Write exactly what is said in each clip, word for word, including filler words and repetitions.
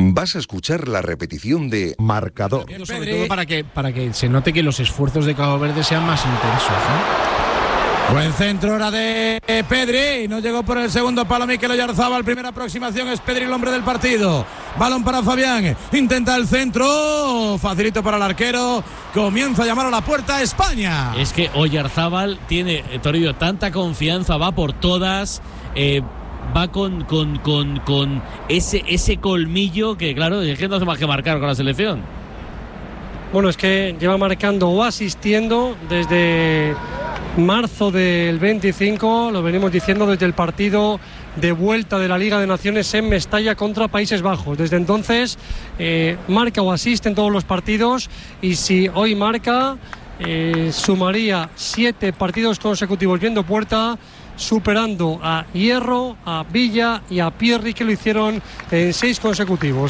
Vas a escuchar la repetición de Marcador. Sobre todo para que, para que se note que los esfuerzos de Cabo Verde sean más intensos, ¿no? Buen centro ahora de Pedri. No llegó por el segundo palo Mikel Oyarzabal. Primera aproximación es Pedri, el hombre del partido. Balón para Fabián. Intenta el centro. Facilito para el arquero. Comienza a llamar a la puerta España. Es que Oyarzabal tiene, Torillo, tanta confianza, va por todas. Eh, va con, con, con, con ese, ese colmillo que, claro, es que no hace más que marcar con la selección. Bueno, es que lleva marcando o asistiendo desde marzo del veinticinco, lo venimos diciendo desde el partido de vuelta de la Liga de Naciones en Mestalla contra Países Bajos. Desde entonces eh, marca o asiste en todos los partidos, y si hoy marca, eh, sumaría siete partidos consecutivos viendo puerta, superando a Hierro, a Villa y a Pierri, que lo hicieron en seis consecutivos.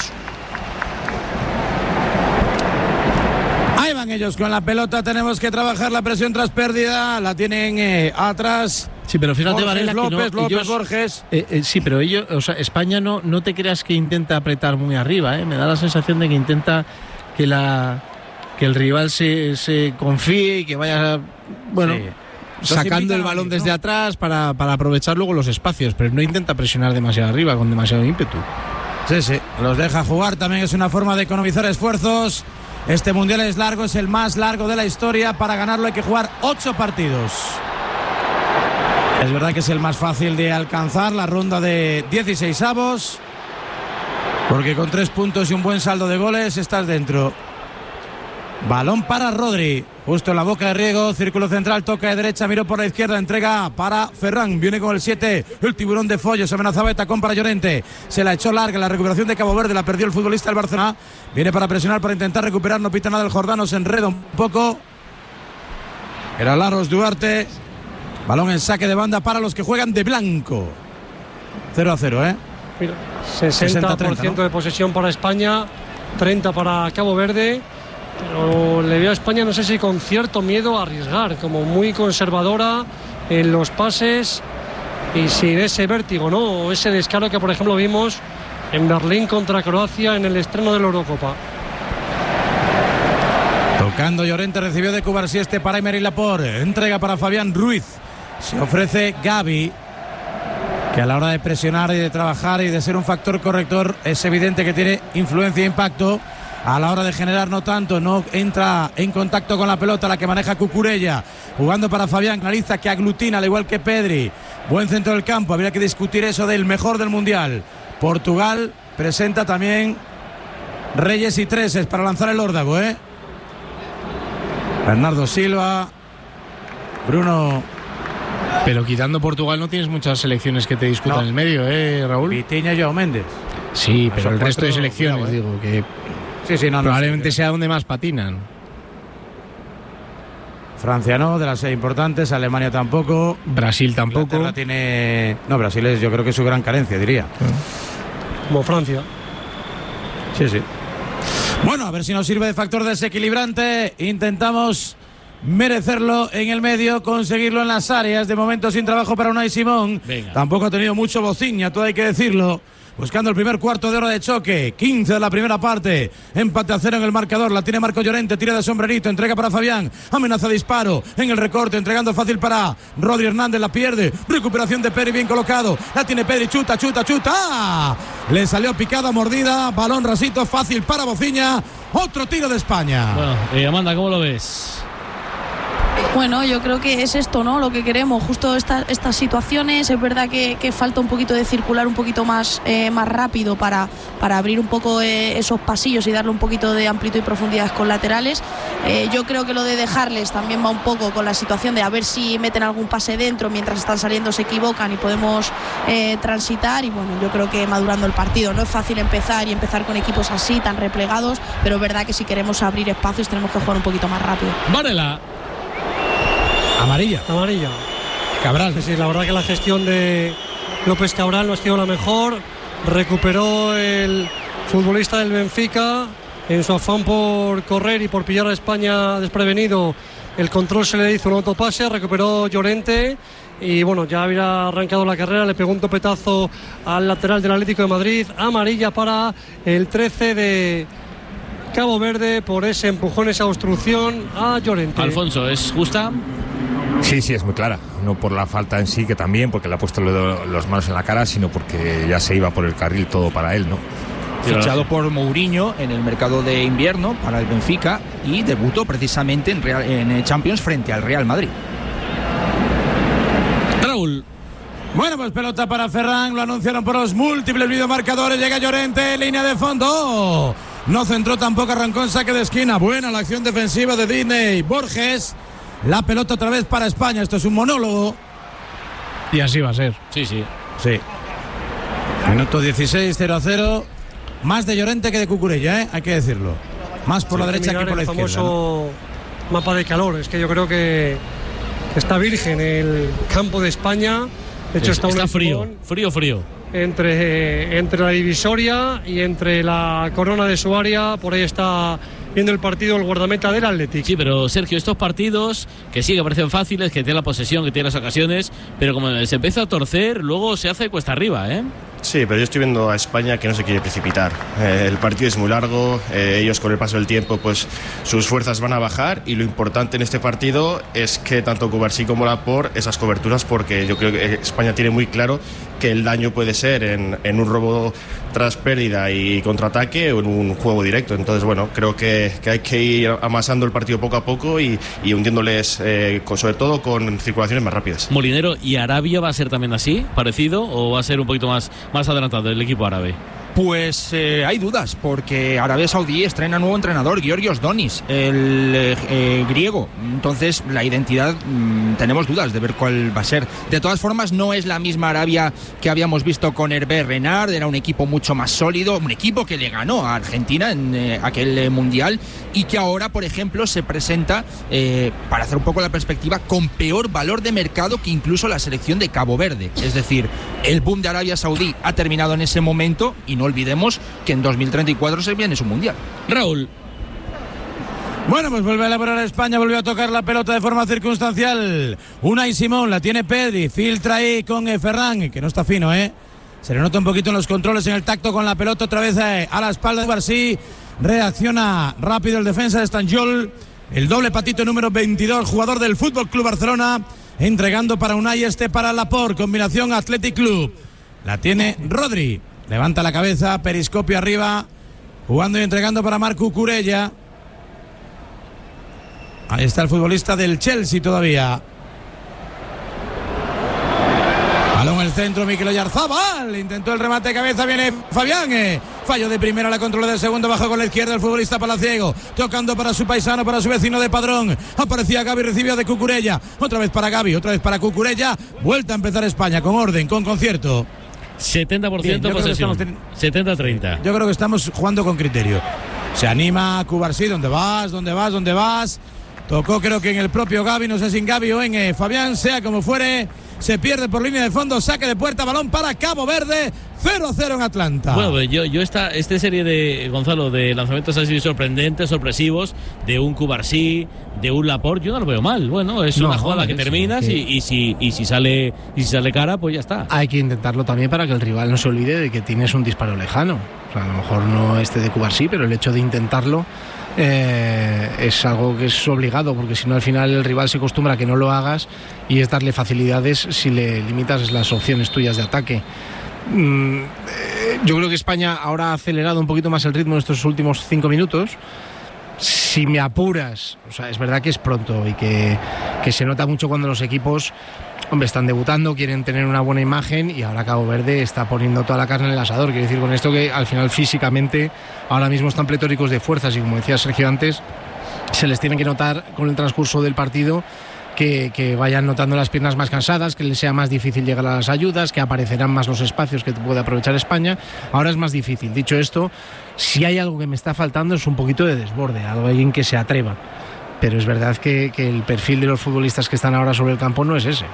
Ahí van ellos con la pelota. Tenemos que trabajar la presión tras pérdida. La tienen eh, atrás. Sí, pero fíjate, Borges, Varela, López, que no, López, ellos, Borges. Eh, eh, sí, pero ellos, o sea, España no, no te creas que intenta apretar muy arriba, ¿eh? Me da la sensación de que intenta que la que el rival se, se confíe y que vaya, bueno, sí, sacando el balón desde ¿no? atrás para, para aprovechar luego los espacios, pero no intenta presionar demasiado arriba con demasiado ímpetu. Sí, sí, los deja jugar. También es una forma de economizar esfuerzos. Este mundial es largo, es el más largo de la historia. Para ganarlo hay que jugar ocho partidos. Es verdad que es el más fácil de alcanzar, la ronda de dieciséis avos, porque con tres puntos y un buen saldo de goles estás dentro. Balón para Rodri, justo en la boca de Riego, círculo central, toca de derecha, miró por la izquierda, entrega para Ferran, viene con el siete, el tiburón de Follo, se amenazaba de tacón para Llorente, se la echó larga, la recuperación de Cabo Verde, la perdió el futbolista del Barcelona, viene para presionar, para intentar recuperar, no pita nada el Jordano, se enreda un poco, era Laros Duarte, balón en saque de banda para los que juegan de blanco, cero a cero, ¿eh? Mira, sesenta por ciento ¿no? de posesión para España, treinta para Cabo Verde. Pero le veo a España, no sé si con cierto miedo a arriesgar, como muy conservadora en los pases y sin ese vértigo, ¿no? O ese descaro que, por ejemplo, vimos en Berlín contra Croacia en el estreno de la Eurocopa. Tocando Llorente, recibió de Cubarsí este para Emery Laporte, entrega para Fabián Ruiz, se ofrece Gavi, que a la hora de presionar y de trabajar y de ser un factor corrector es evidente que tiene influencia e impacto. A la hora de generar no tanto, no entra en contacto con la pelota, la que maneja Cucurella, jugando para Fabián, Clariza, que aglutina al igual que Pedri, buen centro del campo, habría que discutir eso del mejor del Mundial. Portugal presenta también Reyes y Treses para lanzar el órdago, ¿eh? Bernardo Silva, Bruno. Pero quitando Portugal no tienes muchas selecciones que te discutan no. en el medio, ¿eh, Raúl? Vitinha y Joao Méndez. Sí, pero el resto de selecciones, cuidado, ¿eh? digo, que... Sí, sí, no, probablemente no, sí, sea donde más patinan. Francia no, de las seis importantes, Alemania tampoco, Brasil tampoco. Inglaterra tiene... No, Brasil es yo creo que es su gran carencia, diría. Como Francia. Sí, sí. Bueno, a ver si nos sirve de factor desequilibrante. Intentamos merecerlo en el medio, conseguirlo en las áreas. De momento sin trabajo para Unai Simón. Venga. Tampoco ha tenido mucho bociña, todo hay que decirlo. Buscando el primer cuarto de hora de choque, quince de la primera parte, empate a cero en el marcador, la tiene Marco Llorente, tira de sombrerito, entrega para Fabián, amenaza disparo en el recorte, entregando fácil para Rodri Hernández, la pierde, recuperación de Pedri bien colocado, la tiene Pedri, chuta, chuta, chuta, ¡ah! Le salió picada, mordida, balón rasito, fácil para Bociña, otro tiro de España. Bueno, eh, Amanda, ¿cómo lo ves? Bueno, yo creo que es esto, ¿no? Lo que queremos, justo esta, estas situaciones. Es verdad que, que falta un poquito de circular un poquito más, eh, más rápido para, para abrir un poco eh, esos pasillos y darle un poquito de amplitud y profundidad con laterales. Eh, yo creo que lo de dejarles también va un poco con la situación de a ver si meten algún pase dentro mientras están saliendo, se equivocan y podemos eh, transitar. Y bueno, yo creo que madurando el partido. No es fácil empezar y empezar con equipos así, tan replegados, pero es verdad que si queremos abrir espacios tenemos que jugar un poquito más rápido. Varela. Amarilla. Amarilla. Cabral. Sí, sí, la verdad que la gestión de López Cabral no ha sido la mejor. Recuperó el futbolista del Benfica en su afán por correr y por pillar a España desprevenido. El control se le hizo un autopase, recuperó Llorente y bueno, ya había arrancado la carrera, le pegó un topetazo al lateral del Atlético de Madrid. Amarilla para el trece de Cabo Verde por ese empujón, esa obstrucción a Llorente. Alfonso, ¿es justa? Sí, sí, es muy clara. No por la falta en sí, que también, porque le ha puesto las manos en la cara, sino porque ya se iba por el carril todo para él, ¿no? Fichado por Mourinho en el mercado de invierno para el Benfica y debutó precisamente en, Real, en Champions frente al Real Madrid. Raúl. Bueno, pues pelota para Ferran, lo anunciaron por los múltiples videomarcadores, llega Llorente, línea de fondo. No centró tampoco, arrancó en saque de esquina. Buena la acción defensiva de Disney Borges. La pelota otra vez para España, esto es un monólogo. Y así va a ser. Sí, sí. Sí. Minuto dieciséis, cero a cero. Más de Llorente que de Cucurella, ¿eh? Hay que decirlo. Más por sí, la derecha que por la izquierda. El famoso ¿no? mapa de calor. Es que yo creo que está virgen el campo de España. De hecho, es, está, está frío, frío, frío. Entre, entre la divisoria y entre la corona de su área. Por ahí está viendo el partido el guardameta del Athletic. Sí, pero Sergio, estos partidos que sí que parecen fáciles, que tiene la posesión, que tiene las ocasiones, pero como se empieza a torcer, luego se hace cuesta arriba, ¿eh? Sí, pero yo estoy viendo a España que no se quiere precipitar. Eh, el partido es muy largo, eh, ellos con el paso del tiempo pues sus fuerzas van a bajar y lo importante en este partido es que tanto Cubarsí como Laporte esas coberturas, porque yo creo que España tiene muy claro que el daño puede ser en, en un robo tras pérdida y contraataque o en un juego directo. Entonces, bueno, creo que, que hay que ir amasando el partido poco a poco y, y hundiéndoles, eh, con, sobre todo con circulaciones más rápidas. Molinero, ¿y Arabia va a ser también así, parecido, o va a ser un poquito más, más adelantado el equipo árabe? Pues eh, hay dudas, porque Arabia Saudí estrena nuevo entrenador, Georgios Donis, el eh, eh, griego. Entonces, la identidad, mmm, tenemos dudas de ver cuál va a ser. De todas formas, no es la misma Arabia que habíamos visto con Hervé Renard. Era un equipo mucho más sólido, un equipo que le ganó a Argentina en eh, aquel eh, mundial y que ahora, por ejemplo, se presenta, eh, para hacer un poco la perspectiva, con peor valor de mercado que incluso la selección de Cabo Verde. Es decir, el boom de Arabia Saudí ha terminado en ese momento y no olvidemos que en dos mil treinta y cuatro se viene su mundial. Raúl. Bueno, pues vuelve a elaborar España, volvió a tocar la pelota de forma circunstancial. Unai Simón, la tiene Pedri, filtra ahí con eh, Ferran, que no está fino, ¿eh? Se le nota un poquito en los controles, en el tacto con la pelota otra vez eh, a la espalda de Cubarsí. Reacciona rápido el defensa de Estanjol, el doble patito número veintidós, jugador del Fútbol Club Barcelona, entregando para Unai, este para Laporte, combinación Athletic Club. La tiene Rodri. Levanta la cabeza, periscopio arriba, jugando y entregando para Marc Cucurella. Ahí está el futbolista del Chelsea todavía. Balón en el centro, Mikel Oyarzabal. Intentó el remate de cabeza, viene Fabián. Eh. Fallo de primera, la controla del segundo, bajo con la izquierda el futbolista palaciego. Tocando para su paisano, para su vecino de Padrón. Aparecía Gavi, recibió de Cucurella. Otra vez para Gavi, otra vez para Cucurella. Vuelta a empezar España con orden, con concierto. setenta por ciento Bien, posesión, ten... setenta a treinta. Yo creo que estamos jugando con criterio. Se anima Cubarsí, ¿dónde vas? ¿Dónde vas? ¿Dónde vas? Tocó creo que en el propio Gavi, no sé si en Gavi o en eh, Fabián, sea como fuere. Se pierde por línea de fondo, saque de puerta, balón para Cabo Verde, cero a cero en Atlanta. Bueno, pues yo, yo esta, esta serie de, Gonzalo, de lanzamientos así sorprendentes, sorpresivos, de un Cubarsí, de un Laporte, yo no lo veo mal. Bueno, es no, una jugada que terminas que... y, y, si, y, si sale, y si sale cara, pues ya está. Hay que intentarlo también para que el rival no se olvide de que tienes un disparo lejano. O sea, a lo mejor no este de Cubarsí, pero el hecho de intentarlo Eh, es algo que es obligado, porque si no al final el rival se acostumbra a que no lo hagas y es darle facilidades si le limitas las opciones tuyas de ataque. mm, eh, yo creo que España ahora ha acelerado un poquito más el ritmo en estos últimos cinco minutos. Si me apuras, o sea, es verdad que es pronto y que, que se nota mucho cuando los equipos, hombre, están debutando, quieren tener una buena imagen y ahora Cabo Verde está poniendo toda la carne en el asador. Quiero decir con esto que al final físicamente ahora mismo están pletóricos de fuerzas y, como decía Sergio antes, se les tiene que notar con el transcurso del partido que, que vayan notando las piernas más cansadas, que les sea más difícil llegar a las ayudas, que aparecerán más los espacios que puede aprovechar España. Ahora es más difícil. Dicho esto, si hay algo que me está faltando es un poquito de desborde, algo, alguien que se atreva. Pero es verdad que, que el perfil de los futbolistas que están ahora sobre el campo no es ese.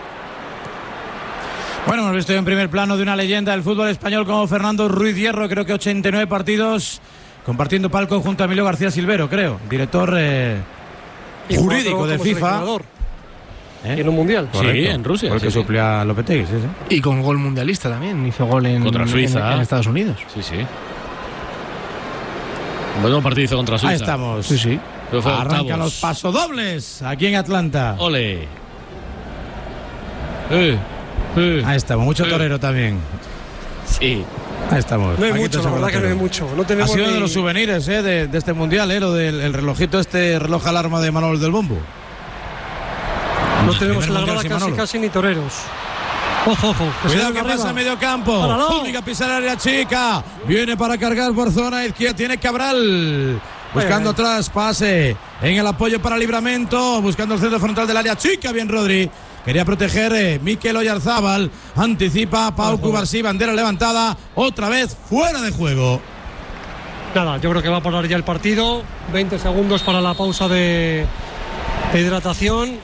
Bueno, hemos visto en primer plano de una leyenda del fútbol español como Fernando Ruiz Hierro, creo que ochenta y nueve partidos compartiendo palco junto a Emilio García Silvero, creo, director eh, jurídico de FIFA. ¿eh? en un mundial. Correcto. Sí, en Rusia. Porque sí, suplía a Lopetegui, sí, sí. Y con gol mundialista también. Hizo gol en, contra Suiza. en, en Estados Unidos. Sí, sí. Bueno, partido hizo contra Suiza. Ahí estamos. Sí, sí. Arrancan los pasodobles aquí en Atlanta. Ole. Eh, eh, Ahí estamos, mucho eh. torero también. Sí. Ahí estamos. No hay Aquí mucho, la tenemos verdad que no hay torero. mucho. No Ha tenemos sido ni... de los souvenirs eh, de, de este mundial, eh, lo del el relojito, este reloj alarma de Manolo del Bombo. No tenemos en la Primer grada mundial sin casi, Manolo. casi ni toreros. Ojo, ojo. que se Cuidado viene que pasa arriba. a medio campo. Páralo. Pública pisar área chica. Viene para cargar por zona izquierda. Tiene Cabral. Buscando Ay, ay. atrás, pase en el apoyo para Livramento. Buscando el centro frontal del área chica. Bien, Rodri. Quería proteger eh, Mikel Oyarzábal. Anticipa Pau Cubarsí. Bandera levantada. Otra vez fuera de juego. Nada, yo creo que va a parar ya el partido. veinte segundos para la pausa de, de hidratación.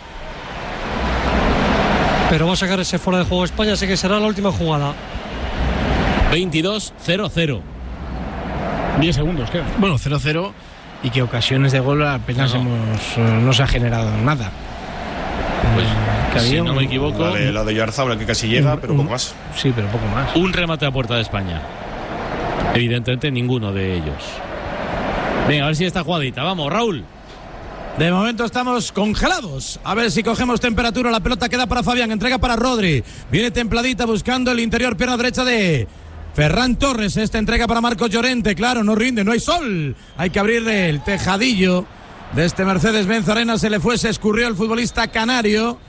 Pero va a sacar ese fuera de juego España, así que será la última jugada. veintidós cero cero. diez segundos, creo. Bueno, cero cero y que ocasiones de gol apenas No. hemos eh, no se ha generado nada. Pues, Eh, que si había no un- me equivoco, La de, la de Yarzábal, que casi llega, pero un- poco más. Sí, pero poco más. un remate a puerta de España. Evidentemente ninguno de ellos. Venga, a ver si esta jugadita. Vamos, Raúl. De momento estamos congelados. A ver si cogemos temperatura. La pelota queda para Fabián. Entrega para Rodri. Viene templadita buscando el interior, pierna derecha de Ferran Torres. Esta entrega para Marcos Llorente. Claro, no rinde, no hay sol. Hay que abrir el tejadillo de este Mercedes-Benz Arena. Se le fue, se escurrió el futbolista canario.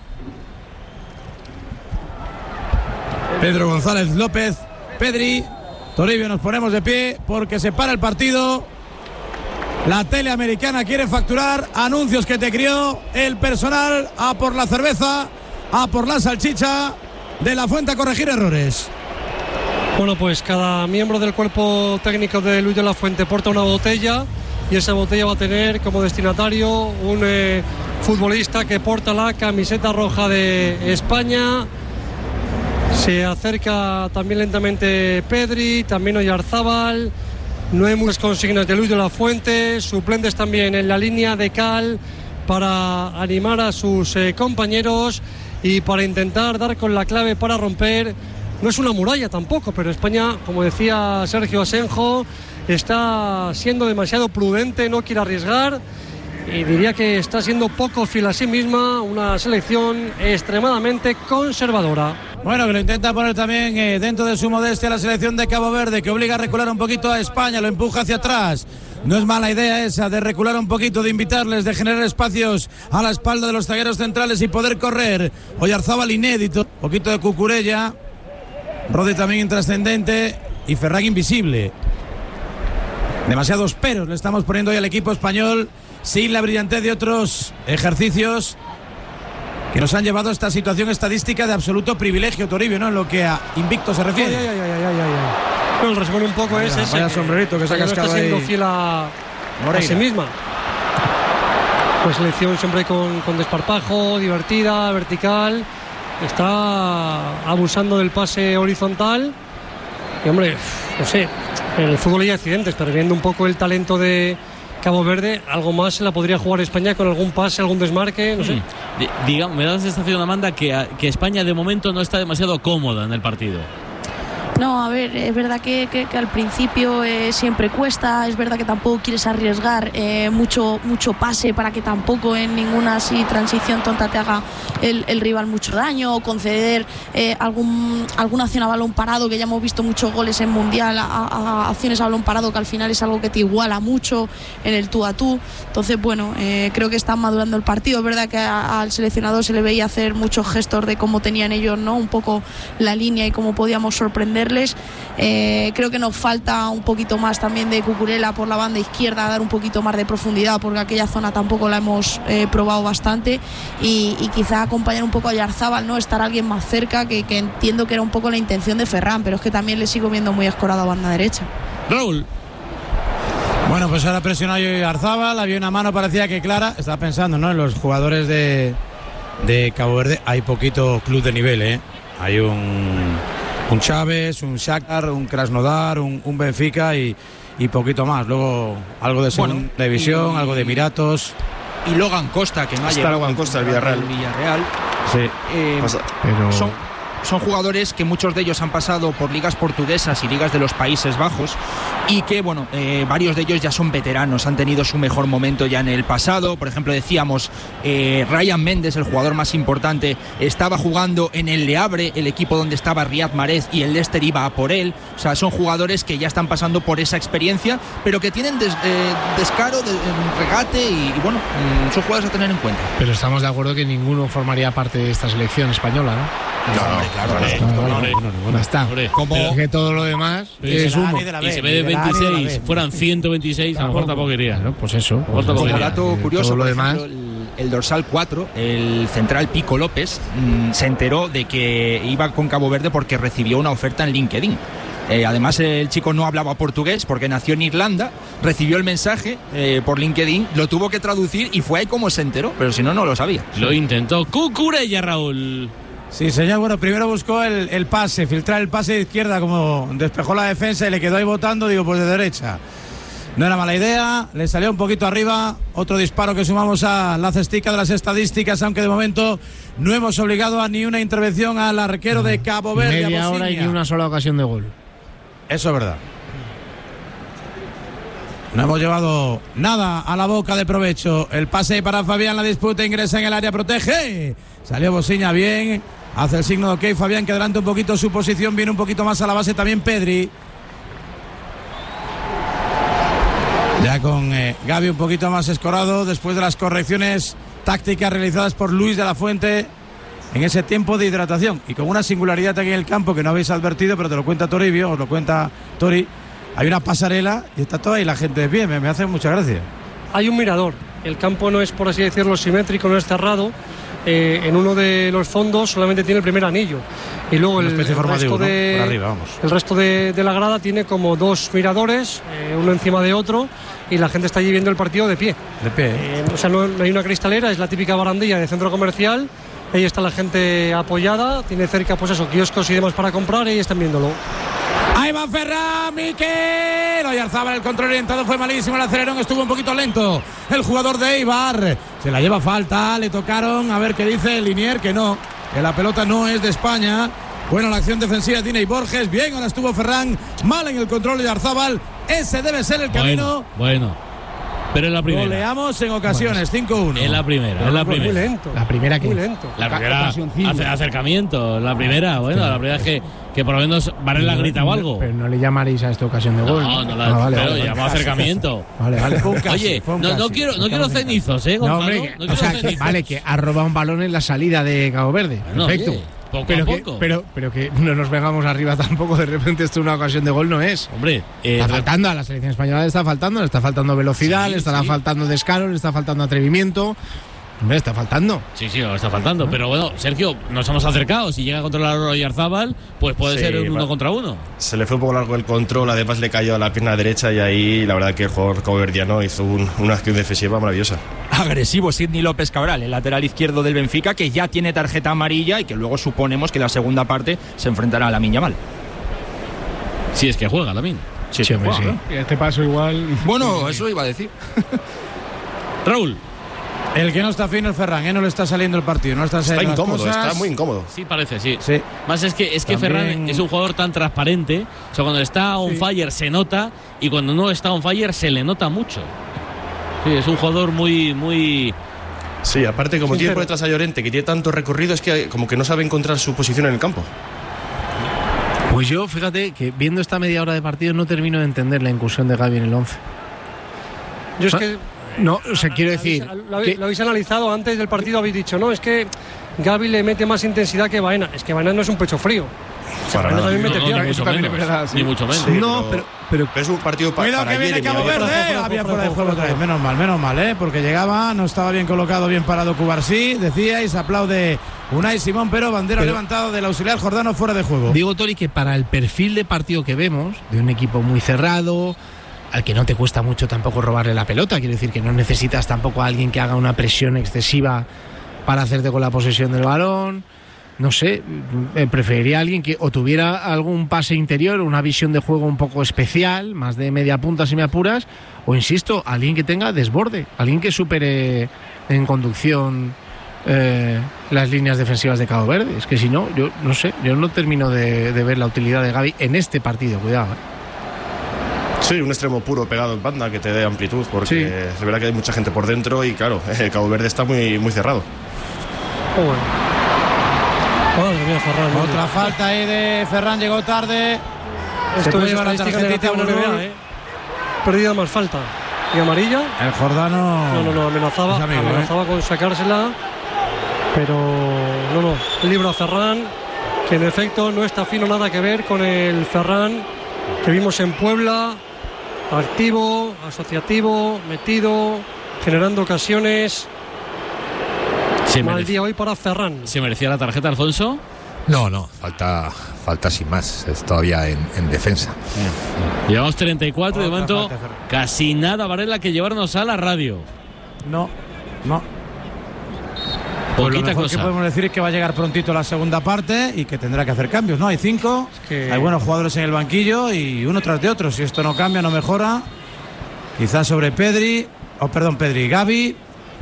Pedro González López. Pedri. Toribio, nos ponemos de pie porque se para el partido. La tele americana quiere facturar. Anuncios que te crió el personal. A por la cerveza, a por la salchicha. De la Fuente a corregir errores. Bueno, pues cada miembro del cuerpo técnico de Luis de la Fuente porta una botella y esa botella va a tener como destinatario un eh, futbolista que porta la camiseta roja de España. Se acerca también lentamente Pedri, también Oyarzábal. No hay muchas consignas de Luis de la Fuente, suplentes también en la línea de cal para animar a sus eh, compañeros y para intentar dar con la clave para romper. No es una muralla tampoco, pero España, como decía Sergio Asenjo, está siendo demasiado prudente, no quiere arriesgar y diría que está siendo poco fiel a sí misma, una selección extremadamente conservadora. Bueno, que lo intenta poner también eh, dentro de su modestia la selección de Cabo Verde, que obliga a recular un poquito a España, lo empuja hacia atrás. No es mala idea esa de recular un poquito, de invitarles, de generar espacios a la espalda de los zagueros centrales y poder correr. Oyarzábal inédito, poquito de Cucurella, Rodri también intrascendente y Ferran invisible. Demasiados peros le estamos poniendo hoy al equipo español, sin la brillantez de otros ejercicios que nos han llevado a esta situación estadística de absoluto privilegio, Toribio, ¿no? En lo que a invicto se refiere. Ay, ay, ay, ay, ay, ay. Bueno, el resumen un poco Vaya, es ese. vaya sombrerito que se ha no cascado está siendo ahí fiel a, a Moreira. sí misma. Pues selección siempre con, con desparpajo, divertida, vertical. Está abusando del pase horizontal. Y hombre, no sé, en el fútbol hay accidentes, pero viendo un poco el talento de Cabo Verde, algo más se la podría jugar España con algún pase, algún desmarque, no sé. Mm. D- digamos, me da la sensación, Amanda, que, a- que España de momento no está demasiado cómoda en el partido. No, a ver, es verdad que, que, que al principio eh, siempre cuesta, es verdad que tampoco quieres arriesgar eh, mucho, mucho pase para que tampoco en ninguna así transición tonta te haga el, el rival mucho daño, o conceder eh, algún, alguna acción a balón parado, que ya hemos visto muchos goles en Mundial, a, a, a acciones a balón parado, que al final es algo que te iguala mucho en el tú a tú. Entonces, bueno, eh, creo que están madurando el partido. Es verdad que a, al seleccionador se le veía hacer muchos gestos de cómo tenían ellos, ¿no? Un poco la línea y cómo podíamos sorprender. Eh, creo que nos falta un poquito más también de Cucurella por la banda izquierda, dar un poquito más de profundidad, porque aquella zona tampoco la hemos eh, probado bastante, y, y quizá acompañar un poco a Oyarzábal, ¿no? Estar alguien más cerca, que, que entiendo que era un poco la intención de Ferran, pero es que también le sigo viendo muy escorado a banda derecha. Raúl. Bueno, pues ahora presionó a Oyarzábal, había una mano, parecía que clara. Estaba pensando, ¿no? En los jugadores de, de Cabo Verde hay poquito club de nivel, ¿eh? Hay un... un Chávez, un Shakhtar, un Krasnodar, un, un Benfica y, y poquito más. Luego algo de segunda Bueno, división, y, algo de Emiratos. y Logan Costa, que no ha Está llegado Logan Costa, el Villarreal. Villarreal. Sí. Eh, Pero... son, son jugadores que muchos de ellos han pasado por ligas portuguesas y ligas de los Países Bajos y que, bueno, eh, varios de ellos ya son veteranos, han tenido su mejor momento ya en el pasado. Por ejemplo, decíamos, eh, Ryan Méndez, el jugador más importante, estaba jugando en el Le Havre, el equipo donde estaba Riyad Mahrez, y el Leicester iba a por él. O sea, son jugadores que ya están pasando por esa experiencia, pero que tienen des, eh, descaro, de, regate y, y bueno, mm, son jugadores a tener en cuenta. Pero estamos de acuerdo que ninguno formaría parte de esta selección española, ¿no? No, no, claro, hombre, claro. hombre, Vale, hombre, bueno, ya está. hombre. Como- Pero que todo lo demás es humo. Y si en vez de veintiséis fueran ciento veintiséis, a lo mejor tampoco iría. Claro, pues eso. Pues Pues tampoco Como iría. dato Eh, curioso, todo lo por demás. ejemplo, el, el dorsal cuatro, el central Pico López, mmm, se enteró de que iba con Cabo Verde porque recibió una oferta en LinkedIn. Eh, además, el chico no hablaba portugués porque nació en Irlanda, recibió el mensaje eh, por LinkedIn, lo tuvo que traducir y fue ahí como se enteró, pero si no, no lo sabía. Lo intentó Cucurella, Raúl. Sí, señor. Bueno, primero buscó el, el pase, filtrar el pase de izquierda, como despejó la defensa y le quedó ahí botando, digo, pues de derecha. No era mala idea, le salió un poquito arriba. Otro disparo que sumamos a la cestica de las estadísticas, aunque de momento no hemos obligado a ni una intervención al arquero de Cabo Verde. Media hora y ni una sola ocasión de gol. Eso es verdad. No hemos llevado nada a la boca de provecho. El pase para Fabián, la disputa, ingresa en el área, protege. Salió Bosiña bien. Hace el signo de ok, Fabián, que adelanta un poquito su posición, viene un poquito más a la base también Pedri. Ya con eh, Gavi un poquito más escorado después de las correcciones tácticas realizadas por Luis de la Fuente en ese tiempo de hidratación. Y con una singularidad aquí en el campo que no habéis advertido, pero te lo cuenta Toribio, os lo cuenta Tori. Hay una pasarela y está toda ahí la gente de pie, me, me hace mucha gracia. Hay un mirador, el campo no es, por así decirlo, simétrico, no es cerrado. Eh, en uno de los fondos solamente tiene el primer anillo y luego el, el resto, ¿no? de, Por arriba, vamos. el resto de, de la grada tiene como dos miradores, eh, uno encima de otro, y la gente está allí viendo el partido de pie. De pie. Eh, o sea, no, no hay una cristalera, es la típica barandilla de centro comercial. Ahí está la gente apoyada, tiene cerca pues eso, kioscos y demás para comprar, y ahí están viéndolo. Ahí va Ferran, Miquel. Oyarzábal, el control orientado fue malísimo. El acelerón estuvo un poquito lento. El jugador de Eibar se la lleva falta. Le tocaron, a ver qué dice el Linier, que no, que la pelota no es de España. Bueno, la acción defensiva tiene y Borges. Bien, ahora estuvo Ferran. Mal en el control de Oyarzábal. Ese debe ser el camino. Bueno, bueno. Pero en la primera. Goleamos en ocasiones, cinco uno. En la primera, en la Muy primera. lento. La primera que... Muy lento. La primera, hace, acercamiento. La primera, bueno, la primera es que, que por lo menos Varela grita o algo. Pero no le llamaréis a esta ocasión de gol. No, no la Ah, vale, pero vale, llamó vale. acercamiento. Vale, vale. Fue un casi, Oye, fue un no, no casi. quiero, no quiero cenizos, ¿eh, No, Gonzalo? hombre, No que, quiero o sea, que, cenizos. vale, que ha robado un balón en la salida de Cabo Verde. Bueno, Perfecto. oye, poco pero, a que, poco. pero, pero que no nos vengamos arriba tampoco. De repente esto una ocasión de gol no es. Hombre, eh, Está faltando a la selección española, le está faltando, le está faltando velocidad, Sí, le estará sí. faltando descaro, le está faltando atrevimiento. Hombre, está faltando. Sí, sí, nos está faltando. Pero bueno, Sergio, nos hemos acercado. Si llega a controlar a Oyarzábal, pues puede Sí, ser un uno va. contra uno. Se le fue un poco largo el control, además le cayó a la pierna derecha y ahí la verdad que el jugador caboverdiano hizo un, una acción defensiva maravillosa. Agresivo Sidney López Cabral, el lateral izquierdo del Benfica, que ya tiene tarjeta amarilla y que luego suponemos que la segunda parte se enfrentará a Lamine Yamal. Si es que juega también. Sí, Sí, hombre, juega, sí. ¿no? Y este paso igual. Bueno, eso iba a decir. Raúl. El que no está fino es Ferran, ¿eh? No le está saliendo el partido, no le están Está saliendo las incómodo, cosas. está muy incómodo. Sí, parece, sí. Sí. Más es que es que También- Ferran es un jugador tan transparente. O sea, cuando está on fire se nota y cuando no está on fire se le nota mucho. Sí, es un jugador muy, muy. Sí, aparte como Sincero. tiene por detrás a Llorente, que tiene tanto recorrido, es que como que no sabe encontrar su posición en el campo. Pues yo, fíjate que viendo esta media hora de partido no termino de entender la incursión de Gavi en el once. Yo es Ah, que No, o sea, quiero decir Lo habéis, que- lo habéis analizado antes del partido, habéis dicho, no, es que Gavi le mete más intensidad que Baena. Es que Baena no es un pecho frío. O sea, Para Baena nada. también No, mete no, pierna. ni mucho Eso también menos. es verdad, sí. Ni mucho menos. Sí, no, pero, pero Pero es un partido pa- Cuidado para que viene Jeremy, Cabo a ver. Verde. Fuera, fuera, Había fuera, fuera de fuera, juego otra fuera. vez. Menos mal, menos mal, ¿eh? Porque llegaba, no estaba bien colocado, bien parado Cubarsí. Decíais, aplaude Unai Simón, pero bandera Pero- levantada del auxiliar Jordano fuera de juego. digo, Tori, que para el perfil de partido que vemos, de un equipo muy cerrado, al que no te cuesta mucho tampoco robarle la pelota, quiero decir que no necesitas tampoco a alguien que haga una presión excesiva para hacerte con la posesión del balón. No sé, eh, preferiría a alguien que o tuviera algún pase interior, una visión de juego un poco especial, más de media punta si me apuras, o insisto, alguien que tenga desborde, alguien que supere en conducción eh, las líneas defensivas de Cabo Verde. Es que si no, yo no sé, yo no termino de, de ver la utilidad de Gavi en este partido, cuidado. ¿eh? Sí, un extremo puro pegado en banda que te dé amplitud, porque sí. Es verdad que hay mucha gente por dentro y claro, el Cabo Verde está muy, muy cerrado. Oh, bueno. Madre mía, Ferran. Otra falta ahí de Ferran, llegó tarde. Esto es estadística negativa en N B A, ¿eh? Perdida más falta. ¿Y amarilla? El Jordano. No, no, no, amenazaba, amigo, amenazaba ¿eh? con sacársela. Pero no, no. Libra a Ferran, que en efecto no está fino nada que ver con el Ferran que vimos en Puebla. Activo, asociativo, metido, generando ocasiones. Se Mal merece, día hoy para Ferran. ¿Se merecía la tarjeta, Alfonso? No, no, falta, falta sin más. Es todavía en, en defensa. Bien. Llevamos treinta y cuatro, de momento casi nada, Varela, que llevarnos a la radio. No, no. Poquita Pues lo mejor cosa. que podemos decir es que va a llegar prontito la segunda parte y que tendrá que hacer cambios, ¿no? Hay cinco, es que... hay buenos jugadores en el banquillo y uno tras de otro. Si esto no cambia, no mejora. Quizás sobre Pedri, o oh, perdón, Pedri, Gavi.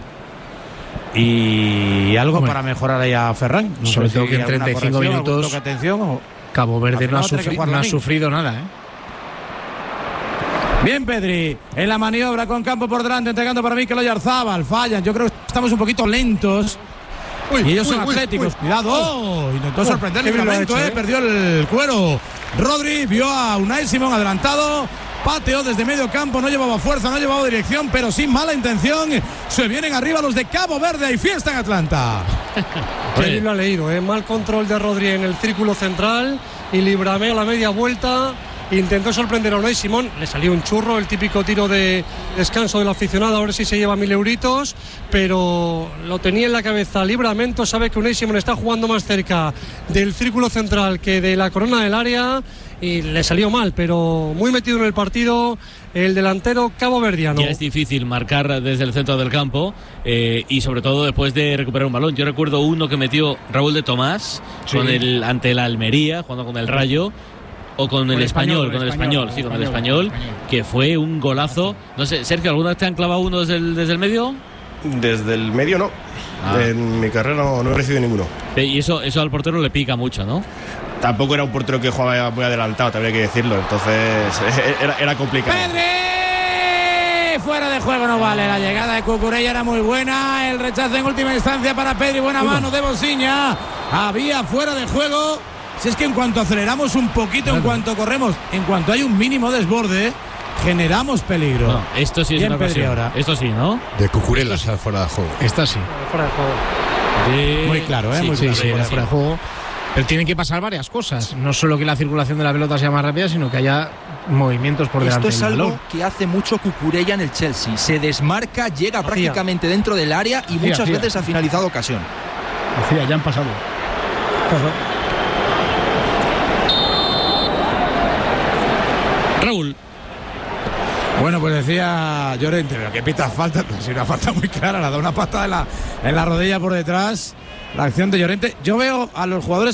Y algo Hombre. para mejorar ahí a Ferran. No Sobre sé todo si que en alguna treinta y cinco corrección, minutos algún toque de atención, o... Cabo Verde no ha, va a tener que sufri- jugar no ha Lamine. sufrido nada, ¿eh? Bien, Pedri, en la maniobra con campo por delante, entregando para Mikel Oyarzábal. Fallan, yo creo que estamos un poquito lentos. Uy, y ellos uy, son uy, atléticos, uy. Cuidado. Oh, intentó oh, sorprender el momento, eh, eh. Perdió el cuero. Rodri vio a Unai Simón adelantado. Pateó desde medio campo, no llevaba fuerza, no llevaba dirección, pero sin mala intención. Se vienen arriba los de Cabo Verde. Hay fiesta en Atlanta. Pedri lo ha leído, ¿eh? Mal control de Rodri en el círculo central. Y Libramé a la media vuelta. Intentó sorprender a Unai Simón, le salió un churro, el típico tiro de descanso del aficionado, a ver si se lleva mil euritos, pero lo tenía en la cabeza Libramento, sabe que Unai Simón está jugando más cerca del círculo central que de la corona del área y le salió mal, pero muy metido en el partido el delantero caboverdiano. Ya es difícil marcar desde el centro del campo eh, y sobre todo después de recuperar un balón. Yo recuerdo uno que metió Raúl de Tomás sí. con el, ante la Almería, jugando con el Rayo. O con, con el, el español, español, con el español, español sí, con el español, el español, que fue un golazo. No sé, Sergio, ¿alguna vez te han clavado uno desde el, desde el medio? Desde el medio no. Ah. En mi carrera no, no he recibido ninguno. Y eso, eso al portero le pica mucho, ¿no? Tampoco era un portero que jugaba muy adelantado, también hay que decirlo. Entonces era, era complicado. ¡Pedri! Fuera de juego no vale. La llegada de Cucurella era muy buena. El rechazo en última instancia para Pedri. Buena Uno. mano de Bosiña. Había fuera de juego. Si es que en cuanto aceleramos un poquito, claro. en cuanto corremos, en cuanto hay un mínimo desborde, generamos peligro. No, esto sí es Bien una ocasión. Esto sí, ¿no? De Cucurella sale fuera de juego. Esta sí. Fuera de juego. De... Muy claro, ¿eh? Sí, Muy sí, claro. sí, fuera, fuera de juego. Pero tienen que pasar varias cosas. No solo que la circulación de la pelota sea más rápida, sino que haya movimientos por delante del balón. Esto es algo que hace mucho Cucurella en el Chelsea. Se desmarca, llega Hacía. prácticamente dentro del área y Hacía, muchas Hacía. veces ha finalizado ocasión. Hacía, ya han pasado. Raúl. Bueno, pues decía Llorente, pero que pita falta, si una falta muy clara, le da una patada en la, en la rodilla por detrás. La acción de Llorente. Yo veo a los jugadores